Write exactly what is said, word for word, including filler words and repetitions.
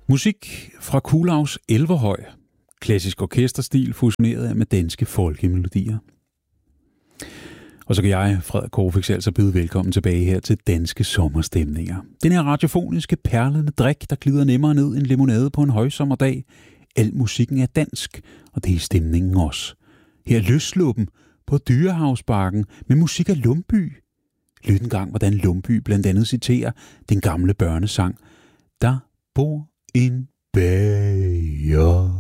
Musik fra Kuhlavs Elverhøj. Klassisk orkesterstil fusioneret med danske folkemelodier. Og så kan jeg, Frederik Korfix, altså byde velkommen tilbage her til Danske Sommerstemninger. Den her radiofoniske perlende drik, der glider nemmere ned en limonade på en højsommerdag. Al musikken er dansk, og det er stemningen også. Her er Løsluppen på Dyrehavsbakken med musik af Lumbye. Lyt en gang, hvordan Lumbye blandt andet citerer den gamle børnesang. Der bor en bager